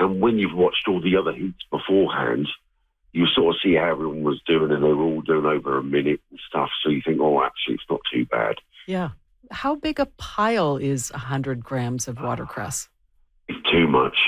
And when you've watched all the other heats beforehand, you sort of see how everyone was doing, and they were all doing over a minute and stuff. So you think, oh, actually, it's not too bad. Yeah. How big a pile is 100 grams of watercress? It's too much.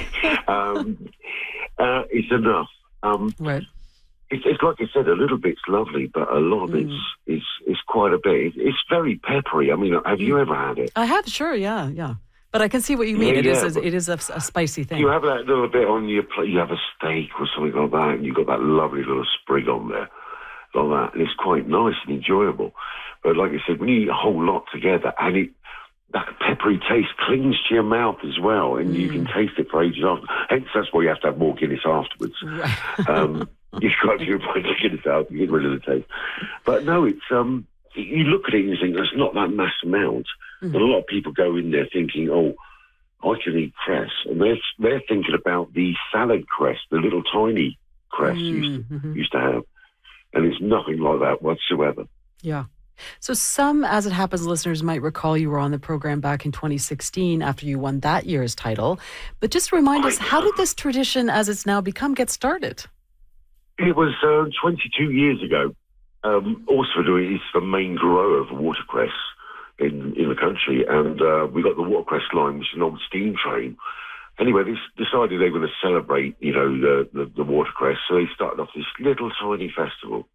It's enough. Right. It's like I said, a little bit's lovely, but a lot of it's quite a bit. It's very peppery. I mean, have you ever had it? I have, sure, yeah. But I can see what you mean. It is a spicy thing. You have that little bit on your plate. You have a steak or something like that, and you've got that lovely little sprig on there, like that, and it's quite nice and enjoyable. But like I said, when you eat a whole lot together, and that peppery taste clings to your mouth as well, and you can taste it for ages after. Hence, that's why you have to have more Guinness afterwards. Right. You've got to put the Guinness out to get rid of the taste. But no, it's you look at it and you think that's not that mass amount. But a lot of people go in there thinking, oh, I can eat cress, and they're thinking about the salad cress, the little tiny cress used to have, and it's nothing like that whatsoever. Yeah. So some, as it happens, listeners might recall you were on the program back in 2016 after you won that year's title. But just remind us, how did this tradition, as it's now become, get started? It was 22 years ago. Orsford is the main grower of watercress in the country, and we got the watercress line, which is an old steam train. Anyway, they decided they were going to celebrate, the watercress, so they started off this little tiny festival.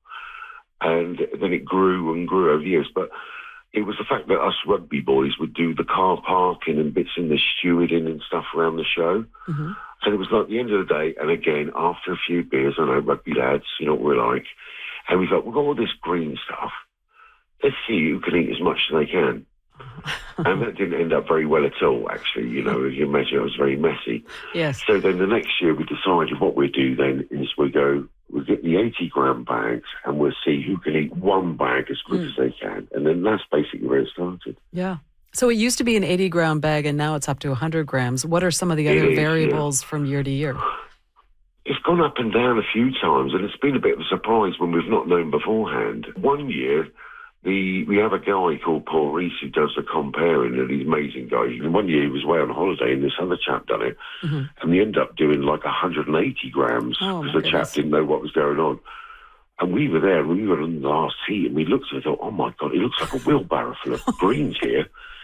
And then it grew and grew over the years. But it was the fact that us rugby boys would do the car parking and bits in the stewarding and stuff around the show. Mm-hmm. And it was like the end of the day, and again, after a few beers, I know rugby lads, you know what we're like, and we thought, we've got all this green stuff. Let's see who can eat as much as they can. And that didn't end up very well at all, actually. You know, as you imagine, it was very messy. Yes. So then the next year we decided what we'd do then is we'll get the 80-gram bags and we'll see who can eat one bag as quick as they can. And then that's basically where it started. Yeah. So it used to be an 80-gram bag and now it's up to 100 grams. What are some of the other variables from year to year? It's gone up and down a few times, and it's been a bit of a surprise when we've not known beforehand. One year, we have a guy called Paul Reese who does the comparing, and he's an amazing guy. And one year he was away on holiday, and this other chap done it, and we ended up doing like 180 grams because the chap didn't know what was going on. And we were there, and we were in the last heat, and we looked at it and thought, oh my God, it looks like a wheelbarrow full of greens here.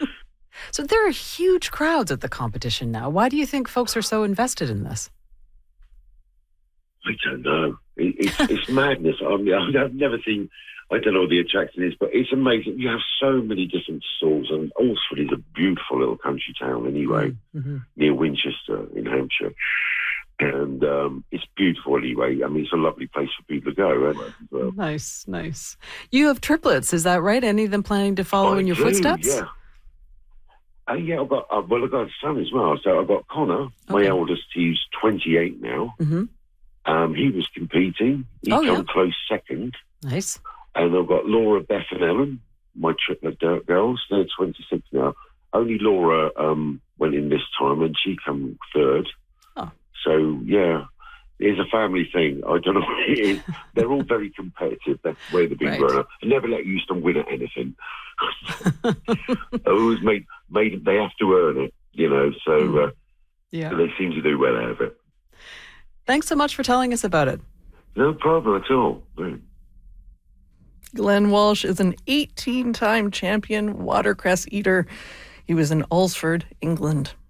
So there are huge crowds at the competition now. Why do you think folks are so invested in this? I don't know. It's madness. I mean, I've never seen, I don't know what the attraction is, but it's amazing. You have so many different stalls, and Alresford is a beautiful little country town anyway, near Winchester in Hampshire. And it's beautiful anyway. I mean, it's a lovely place for people to go. Right? Well, Nice. You have triplets, is that right? Any of them planning to follow in your footsteps? Yeah. Yeah, I've got a son as well. So I've got Connor, my eldest. He's 28 now. He was competing. He came close second. Nice. And I've got Laura, Beth and Ellen, my triplet girls. They're 26 now. Only Laura went in this time and she came third. Oh. So, yeah, it's a family thing. I don't know what it is. They're all very competitive. That's the way they've been growing up. I never let Euston win at anything. I always made they have to earn it, you know, so they seem to do well out of it. Thanks so much for telling us about it. No problem at all. Glenn Walsh is an 18-time champion watercress eater. He was in Alresford, England.